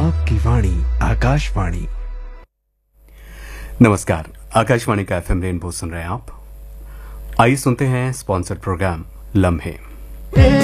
आपकी वाणी आकाशवाणी। नमस्कार, आकाशवाणी का एफएम रेनबो सुन रहे हैं आप। आइए सुनते हैं स्पॉन्सर्ड प्रोग्राम लम्हे।